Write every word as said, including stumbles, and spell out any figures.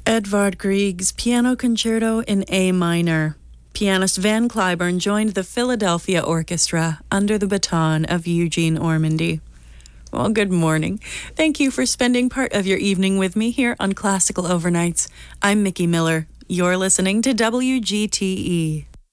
Edvard Grieg's Piano Concerto in A minor. Pianist Van Cliburn joined the Philadelphia Orchestra under the baton of Eugene Ormandy. Well, good morning. Thank you for spending part of your evening with me here on Classical Overnights. I'm Mickey Miller. You're listening to W G T E.